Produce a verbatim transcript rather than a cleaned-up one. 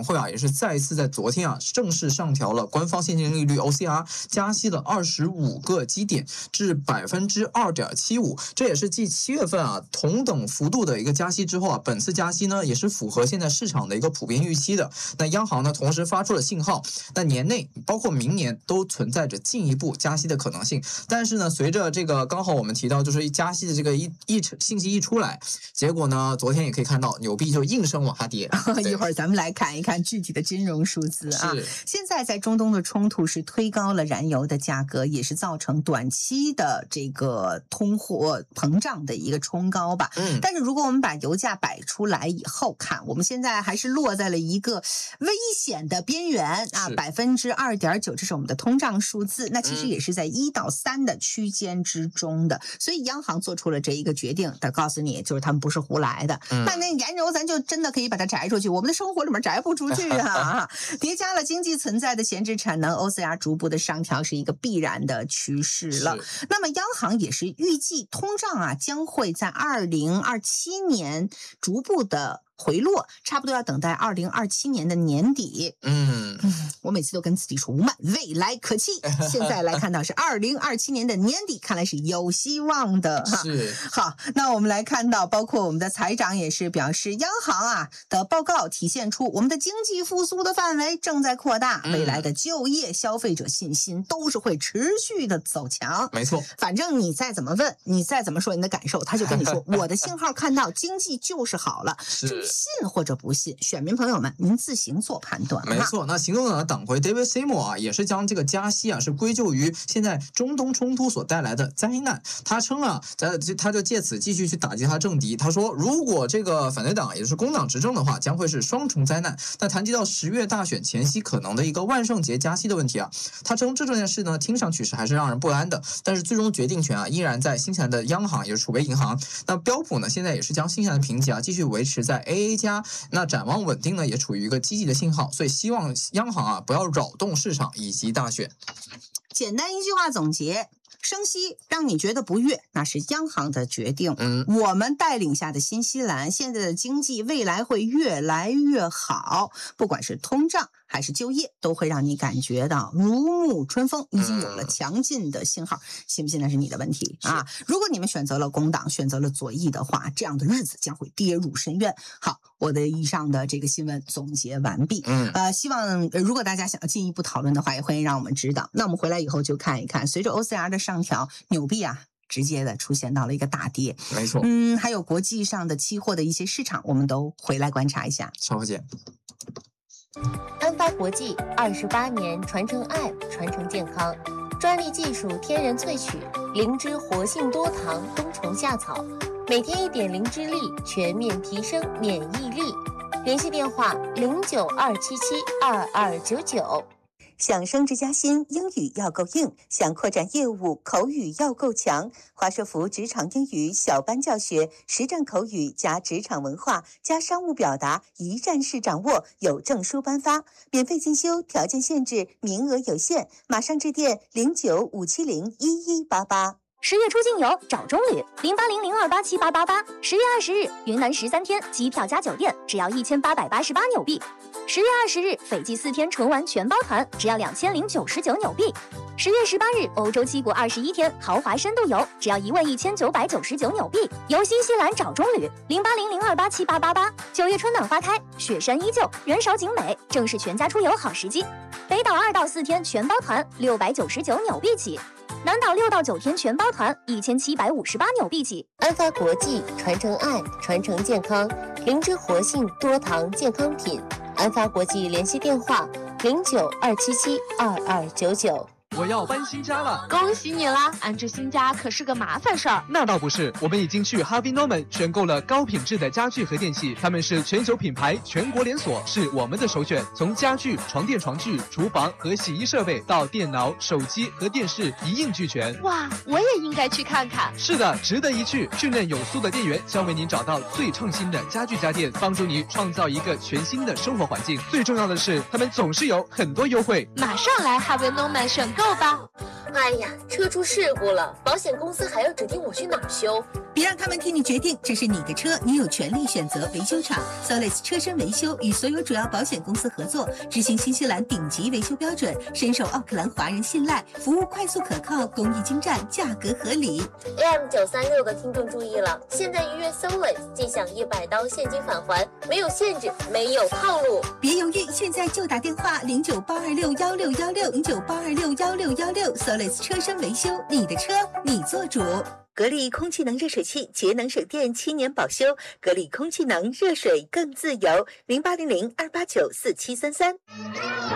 委会啊，也是再一次在昨天啊正式上调了官方现金利率 O C R， 加息了二十五个基点至百分之二点七五，这也是继七月份啊同等幅度的一个加息之后啊，本次加息呢也是符合现在市场的一个普遍预期的。那央行呢同时发出了信号，那年内包括明年都存在着进一步加息的可能性。但是呢，随着这个刚好我们提到就是加息的这个一一信息一出来，结果呢，昨天也可以看到纽币就应声往下跌。 一会儿咱们来看一看具体的金融数字啊。现在在中东的冲突是推高了燃油的价格，也是造成短期的这个通货膨胀的一个冲高吧。 嗯， 但是如果我们把油价摆出来以后看，我们现在还是落在了一个危险的边缘啊，百分之二点九，这是我们的通胀数字。那其实也是在一到三的区间之中的，所以央行做出了这一个决定，他告诉你就是他们不是胡来的。嗯、那那燃油咱就真的可以把它摘出去，我们的生活里面摘不出去啊！叠加了经济存在的闲置产能 ，O C R 逐步的上调是一个必然的趋势了。那么央行也是预计通胀啊将会在二零二七年逐步的回落，差不多要等待二零二七年的年底。 嗯嗯，我每次都跟自己说，慢，未来可期。现在来看到是二零二七年的年底，看来是有希望的哈。 是。 好，那我们来看到，包括我们的财长也是表示，央行啊的报告体现出我们的经济复苏的范围正在扩大，未来的就业、消费者信心都是会持续的走强。 没错， 反正你再怎么问，你再怎么说你的感受，他就跟你说，我的信号看到经济就是好了。 是。 信或者不信，选民朋友们您自行做判断。 没错，那行动党的党魁 David Seymour 啊，也是将这个加息啊是归咎于现在中东冲突所带来的灾难。他称啊，在他就借此继续去打击他政敌。他说，如果这个反对党也就是工党执政的话，将会是双重灾难。那谈及到十月大选前夕可能的一个万圣节加息的问题啊，他称这件事呢听上去是还是让人不安的，但是最终决定权啊依然在新西兰的央行也就是储备银行。那标普呢现在也是将新西兰的评级啊继续维持在 A A 加，那展望稳定呢，也处于一个积极的信号，所以希望央行啊不要扰动市场以及大选。 简单一句话总结。升息让你觉得不悦，那是央行的决定。 嗯， 我们带领下的新西兰现在的经济未来会越来越好，不管是通胀还是就业，都会让你感觉到如沐春风，已经有了强劲的信号。嗯、信不信那是你的问题啊！如果你们选择了工党，选择了左翼的话，这样的日子将会跌入深渊。好，我的以上的这个新闻总结完毕。 嗯， 呃，希望、呃、如果大家想要进一步讨论的话，也欢迎让我们知道。那我们回来以后就看一看，随着 O C R 的上调，纽币啊直接的出现到了一个大跌。 没错。 嗯，还有国际上的期货的一些市场，我们都回来观察一下。 稍后见。 安发国际二十八年传承爱，传承健康，专利技术天然萃取灵芝活性多糖冬虫夏草，每天一点灵芝粒，全面提升免疫力。联系电话零九二七七二二九九。 想升职加薪，英语要够硬；想扩展业务，口语要够强。华硕福职场英语小班教学，实战口语加职场文化加商务表达，一站式掌握，有证书颁发，免费进修，条件限制，名额有限，马上致电零九五七零一一八八。 十月出境游找中旅零八零零二八七八八八。十月二十日云南十三天机票加酒店只要一千八百八十八纽币。十月二十日斐济四天纯玩全包团只要两千零九十九纽币。十月十八日欧洲七国二十一天豪华深度游只要一万一千九百九十九纽币。游新西兰找中旅零八零零二八七八八八。九月春暖花开，雪山依旧，人少景美，正是全家出游好时机。北岛二到四天全包团六百九十九纽币起。南岛六到九天全包团一千七百五十八纽币起。 安发国际传承爱，传承健康，灵芝活性多糖健康品。安发国际联系电话零九二七七二二九九。 我要搬新家了， 恭喜你啦！安置新家可是个麻烦事儿。 那倒不是，我们已经去 Harvey Norman 选购了高品质的家具和电器，他们是全球品牌，全国连锁，是我们的首选。从家具、床垫、床具、厨房和洗衣设备到电脑、手机和电视一应俱全。 哇，我也应该去看看。 是的，值得一去。训练有素的店员将为您找到最创新的家具家电，帮助你创造一个全新的生活环境。最重要的是，他们总是有很多优惠。 马上来 Harvey Norman 选购吧。 哎呀，车出事故了，保险公司还要指定我去哪儿修？ 别让他们替你决定，这是你的车，你有权利选择维修厂。Solis 车身维修与所有主要保险公司合作，执行新西兰顶级维修标准，深受奥克兰华人信赖，服务快速可靠，工艺精湛，价格合理。 A M 九三六的听众注意了，现在预约 Solis 即享一百刀现金返还，没有限制，没有套路。 别犹豫，现在就打电话零九八二六幺六幺六零九八二六幺六幺六 Solis 车身维修，你的车你做主。 格力空气能热水器节能省电七年保修，格力空气能热水更自由，零八零零二八九四七三三。